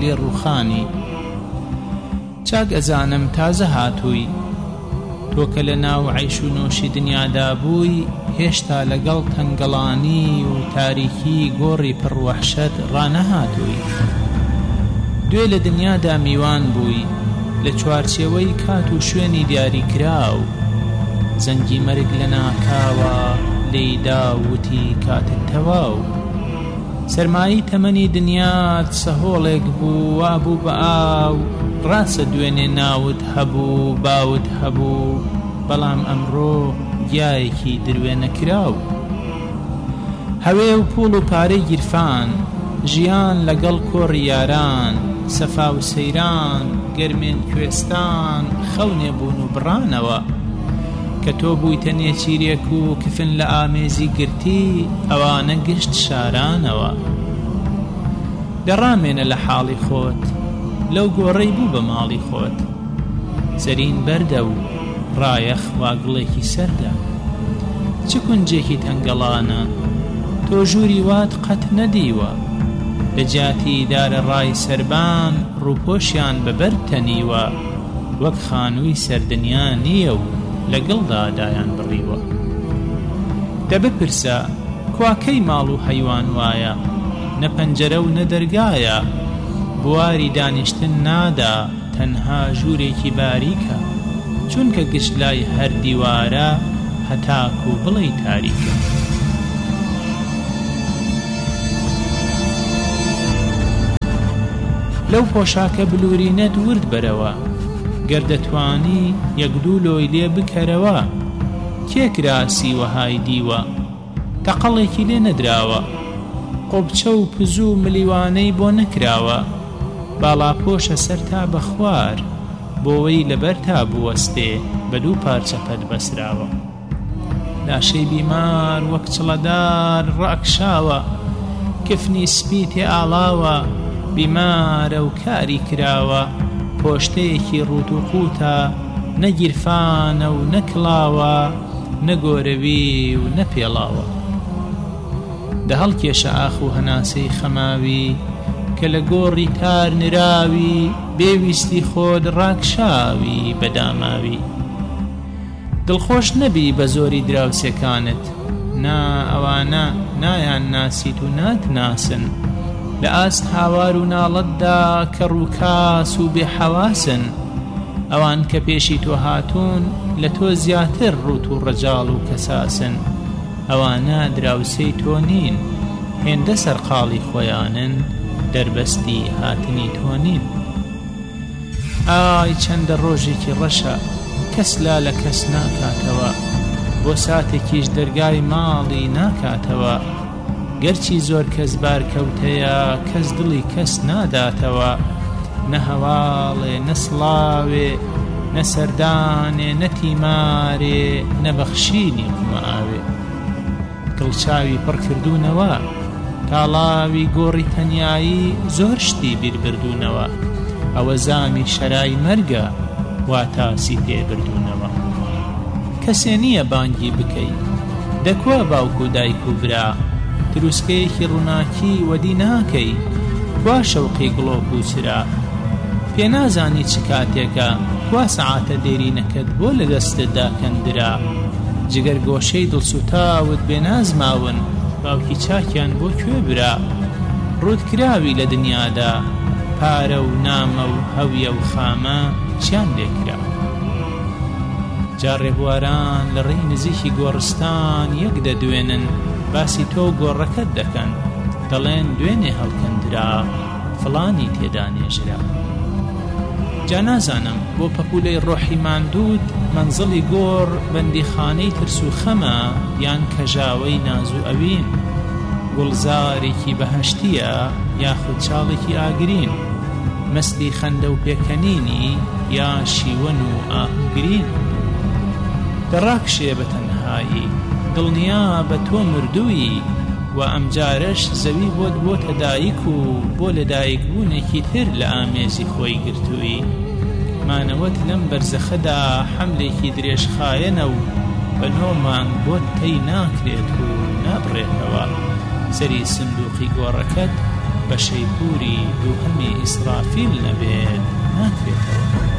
لێ ڕوخانی چاک ئەزانم تازە هاتووی تۆ کە لە ناو عەیش و نۆشی دنیادا بووی هێشتا لەگەڵ تەنگەڵانی و تاریکی گۆڕی پڕوەحشەت ڕانەهاتووی دوێ لە دنیادا میوان بووی لە چوارچێوەی کات و شوێنی دیاریکراو زەنگی مەرگ لە ناکاوە لێیدا وتی کاتت تەواو سەرمایی تەمەنی دنیات سەهۆڵێک بوو وابوو بە ئاو ڕاستە دوێنێ ناوت هەبوو باوت هەبوو بەڵام ئەمڕۆ گیایەکی دروێ نەکراو هەوێ و پوڵ و پارەی گیرفان ژیان لەگەڵ کۆڕی یاران سەفا و سەیران گەرمێن کوێستان خەونێ بوون و بڕانەوە کە تۆ بوویتە نێچیرێک و کفن لە ئامێزی گرتی ئەوانە گشت شارانەوە دەڕامێنە لە حاڵی خۆت لەو گۆڕەی بوو بە ماڵی خۆت زەرین بەردە و ڕایەخ واگڵێکی سەردە چ کونجێکی تەنگەڵانە تۆ ژووری وات قەت نەدیوە لە جاتی دارە ڕای سەربان ڕووپۆشیان بەبەر تەنیوە وەک خانووی سەردنیا نییە و لەگەڵدا دایان بڕیوە دەبپرسە کواکەی ماڵ و هەیوان وایە نە پەنجەرە و نە دەرگایە بواری دانیشتن نادا تەنها ژوورێکی باریکە چونکە گشت لای هەر دیوارە هەتاک و بڵێ تاریکە لەو پۆشاکە بلورینەت ورد بەرەوە گەردەتوانی یەک دوو لۆی لێ بکەرەوە کێکراسی وەهای دیوە تەقەڵێکی لێ نەدراوە قۆبچە و پزوو ملیوانەی بۆ نەکراوە باڵاپۆشە سەر تا بە خوار بۆوەی لەبەر تا بوەستێ بە دوو پارچە پەت بەسراوە لاشەی بیمار وەک چڵەدار ڕاکشاوە کفنی سپی تێ ئاڵاوە بیمارە و کاری کراوە پۆشتەیەکی ڕوت و قوتە نەگیرفانە و نەکڵاوە نەگۆرەوی و نەپێڵاوە دە هەڵکێشە ئاخ و هەناسەی خەماوی کە لە گۆڕی تار نراوی بێویستی خۆت ڕاکشاوی بەداماوی دڵخۆش نەبی بە زۆری دراوسەکانت نا ئەوانە نایان ناسیت و ناتناسن لە ئاست هاوار و ناڵەتدا کە ڕووکاس و بێحەواسن ئەوان کە پێشی تۆ هاتوون لە تۆ زیاتر ڕوت و ڕەجاڵ و کەساسن ئەوانە دراوسەی تۆ نین هێندە سەرقاڵی خۆیانن دەربەستی هاتنی تۆ نین ئای چەندە ڕۆژێکی ڕەشە کەس لا لە کەس ناکاتەوە بۆ ساتێکیش دەرگای ماڵی ناکاتەوە گەرچی زۆر کەس بارکەوتەیە کەس دڵی کەس ناداتەوە نە هەواڵێ نە سڵاوێ نە سەردانێ نە تیمارێ نە بەخشینی قومەئاوێ دڵچاوی پڕ کردوونەوە تاڵاوی گۆڕی تەنیایی زۆر شتی بیربردوونەوە ئەوە زامی شەرای مەرگە واتاسی پێبردوونەوە کەسێ نییە بانگی بکەی دەکوە باوک و دایک و برا دروستکەیەکی ڕووناکی وەدی ناکەی وا شەوقی گڵۆک و چرا پێ نازانی چ کاتێکە وا سەعاتە دێرینەکەت بۆ لە دەستتدا کەندرا جگەر گۆشەی دڵسوتاوت بێنازماون باوکی چاکیان بۆ کوێ برا ڕوودکراوی لە دنیادا پارە و نامە و هەویە و خامە چیان لێکرا جا ڕێبواران لە ڕێی نزیکی گۆڕستان یەک دەدوێنن باسی تۆ گۆڕەکەت دەکەن دەڵێن دوێنێ هەڵکەندرا فڵانی تێدا نێژرا جا نازانم بۆ پەپولەی ڕۆحی ماندوود مەنزڵی گۆڕ بەندیخانەی ترس و خەمە یان کەژاوەی ناز و ئەوین گوڵزارێکی بەهەشتیە یاخود چاڵێکی ئاگرین مەستی خەندە و پێکەنینی یا شیوەن و ئاهنگرین دەڕاکشێ بە تەنهایی دڵنیا بە تۆ مردووی و ئەمجارەش زەوی بۆت بۆتە دایک و بۆ لە دایکبوونێکی تر لە ئامێزی خۆی گرتووی مانەوەت لەم بەرزەخەدا حەملێکی درێژخایەنە و بە نۆمان بۆت تەی ناکرێت و نابڕێتەوە سەری سندوقی گۆڕەکەت بە شەیپوری دووهەمی ئیسرافیل نەبێت ناکرێتەوە.